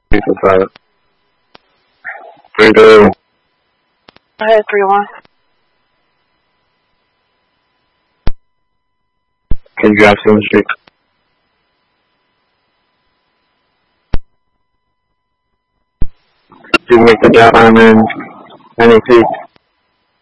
People try it. 3-2. Go ahead, 3-1. Can you guys see the street? Did you make the diamond NEP?